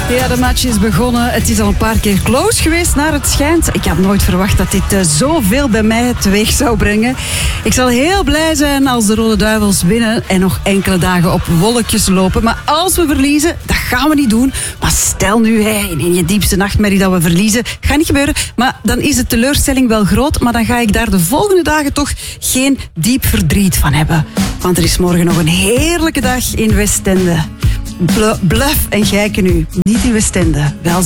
Ja, de match is begonnen. Het is al een paar keer close geweest, naar het schijnt. Ik had nooit verwacht dat dit zoveel bij mij teweeg zou brengen. Ik zal heel blij zijn als de Rode Duivels winnen en nog enkele dagen op wolkjes lopen. Maar als we verliezen, dat gaan we niet doen. Maar stel nu, in je diepste nachtmerrie dat we verliezen, gaat niet gebeuren. Maar dan is de teleurstelling wel groot, maar dan ga ik daar de volgende dagen toch geen diep verdriet van hebben. Want er is morgen nog een heerlijke dag in Westende. Bluff en Gijken nu. Niet in Westende, wel